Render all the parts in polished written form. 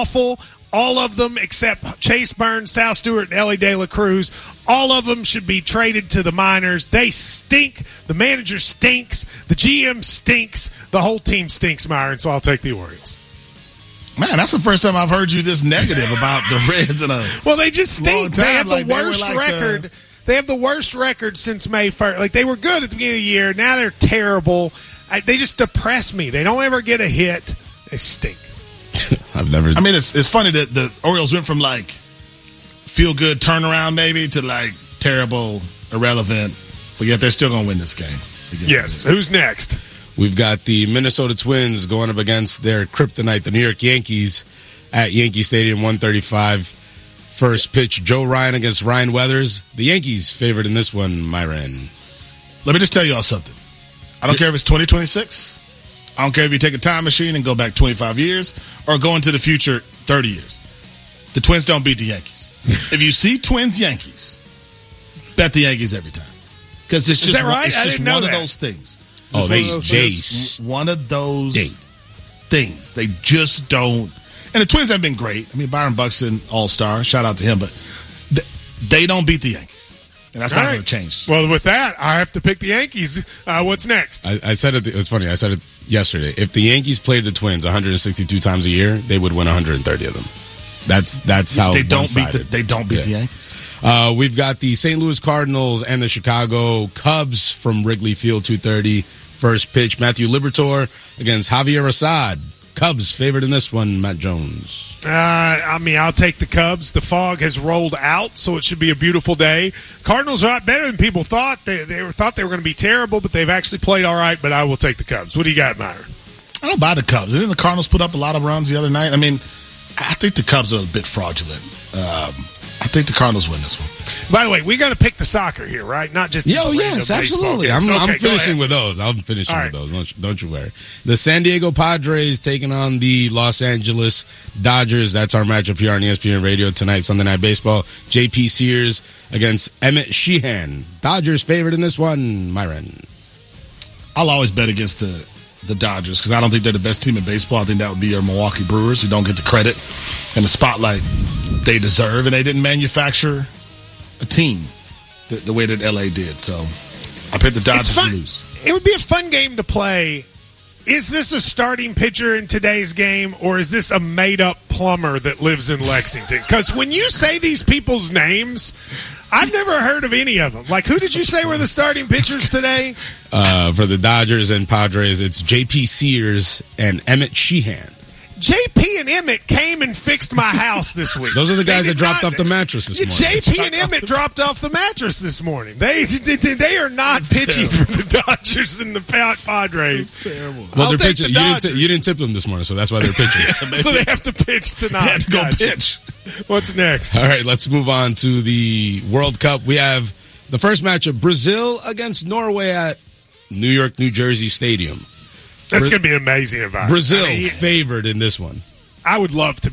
awful. All of them except Chase Burns, Sal Stewart, and Ellie De La Cruz. All of them should be traded to the minors. They stink. The manager stinks. The GM stinks. The whole team stinks, Myron, so I'll take the Orioles. Man, that's the first time I've heard you this negative about the Reds in a well, they just stink. They have the worst record. They have the worst record since May 1st. Like, they were good at the beginning of the year. Now they're terrible. They just depress me. They don't ever get a hit. They stink. I mean, it's funny that the Orioles went from like feel good turnaround maybe to like terrible, irrelevant, but yet they're still going to win this game. Yes. Who's next? We've got the Minnesota Twins going up against their kryptonite, the New York Yankees, at Yankee Stadium, 1:35. First pitch, Joe Ryan against Ryan Weathers. The Yankees favored in this one, Myron. Let me just tell you all something. I don't care if it's 2026. I don't care if you take a time machine and go back 25 years or go into the future 30 years. The Twins don't beat the Yankees. If you see Twins-Yankees, bet the Yankees every time. Because it's just, right? it's just one of those things. Oh, One of those things. They just don't. And the Twins have been great. I mean, Byron Buxton, all-star. Shout out to him. But they don't beat the Yankees. And that's not going to change. Well, with that, I have to pick the Yankees. What's next? I said it. It's funny. I said it yesterday. If the Yankees played the Twins 162 times a year, they would win 130 of them. That's how they don't one-sided. They don't beat the Yankees. We've got the St. Louis Cardinals and the Chicago Cubs from Wrigley Field, 2:30. First pitch, Matthew Liberatore against Javier Assad. Cubs favored in this one, Matt Jones. I'll take the Cubs. The fog has rolled out, so it should be a beautiful day. Cardinals are a lot better than people thought. They thought they were going to be terrible, but they've actually played all right, but I will take the Cubs. What do you got, Myron? I don't buy the Cubs. Didn't the Cardinals put up a lot of runs the other night? I mean, I think the Cubs are a bit fraudulent. I think the Cardinals win this one. By the way, we got to pick the soccer here, right? Not just yes, absolutely. I'm finishing with those. I'm finishing with those. Don't you worry. The San Diego Padres taking on the Los Angeles Dodgers. That's our matchup here on ESPN Radio tonight, Sunday Night Baseball. J.P. Sears against Emmett Sheehan. Dodgers favored in this one, Myron. I'll always bet against the Dodgers because I don't think they're the best team in baseball. I think that would be your Milwaukee Brewers who don't get the credit and the spotlight they deserve, and they didn't manufacture a team the way that LA did. So I picked the Dodgers to lose. It would be a fun game to play. Is this a starting pitcher in today's game, or is this a made-up plumber that lives in Lexington? Because when you say these people's names, I've never heard of any of them. Like, who did you say were the starting pitchers today? For the Dodgers and Padres, it's J.P. Sears and Emmett Sheehan. JP and Emmett came and fixed my house this week. Those are the guys that dropped off the mattress this morning. JP and Emmett dropped off the mattress this morning. They are not pitching for the Dodgers and the Padres. That's terrible. Well, they're pitching. You didn't tip them this morning, so that's why they're pitching. So they have to pitch tonight. They have to go pitch. What's next? All right, let's move on to the World Cup. We have the first matchup, Brazil against Norway at New York, New Jersey Stadium. That's going to be an amazing environment. Brazil favored in this one. I would love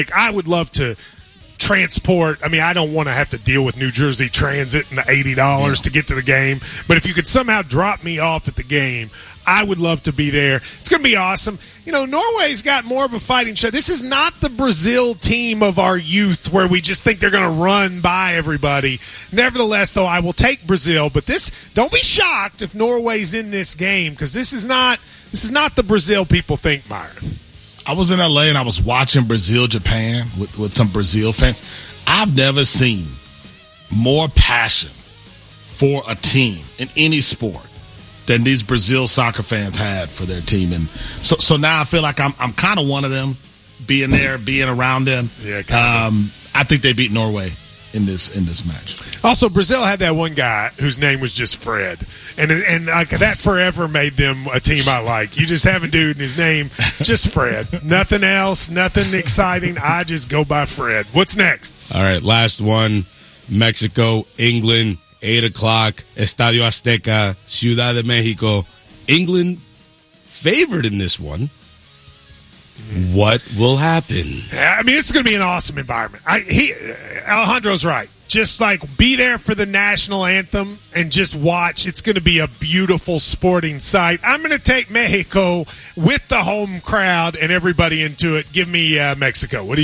to transport. I mean, I don't want to have to deal with New Jersey Transit and the $80 to get to the game. But if you could somehow drop me off at the game, I would love to be there. It's going to be awesome. You know, Norway's got more of a fighting shot. This is not the Brazil team of our youth where we just think they're going to run by everybody. Nevertheless, though, I will take Brazil. But don't be shocked if Norway's in this game because this is not the Brazil people think, Myron. I was in L.A. and I was watching Brazil-Japan with some Brazil fans. I've never seen more passion for a team in any sport than these Brazil soccer fans had for their team. And so now I feel like I'm kind of one of them, being there, being around them. Yeah, I think they beat Norway in this match. Also, Brazil had that one guy whose name was just Fred, and that forever made them a team I like. You just have a dude and his name just Fred. Nothing else, nothing exciting. I just go by Fred. What's next? All right, last one: Mexico, England, 8 o'clock, Estadio Azteca, Ciudad de Mexico. England favored in this one. What will happen? I mean, it's going to be an awesome environment. Alejandro's right. Just be there for the national anthem and just watch. It's going to be a beautiful sporting sight. I'm going to take Mexico with the home crowd and everybody into it. Give me Mexico. What do you